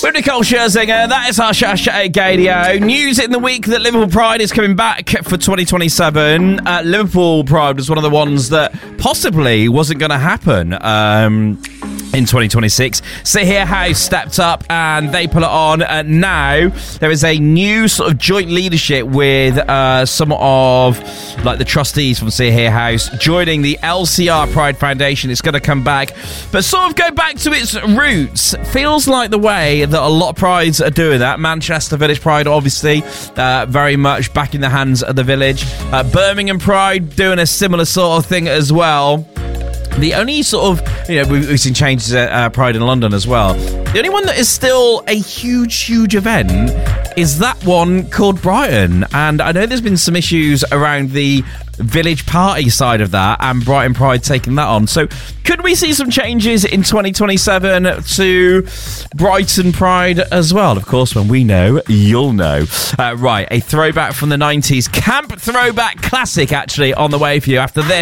With Nicole Scherzinger, that is our Shash Gadio. News in the week that Liverpool Pride is coming back for 2027. Liverpool Pride was one of the ones that possibly wasn't going to happen in 2026. Sit Here House stepped up and they put it on. Now there is a new sort of joint leadership with some of like the trustees from Sit Here House joining the LCR Pride Foundation. It's going to come back, but sort of go back to its roots. Feels like the way that a lot of prides are doing that. Manchester Village Pride, obviously, very much back in the hands of the village. Birmingham Pride doing a similar sort of thing as well. The only sort of, we've seen changes at Pride in London as well. The only one that is still a huge event is that one called Brighton. And I know there's been some issues around the village party side of that and Brighton Pride taking that on. So could we see some changes in 2027 to Brighton Pride as well? Of course, when we know, you'll know. Right, a throwback from the 90s. Camp throwback classic, actually, on the way for you after this.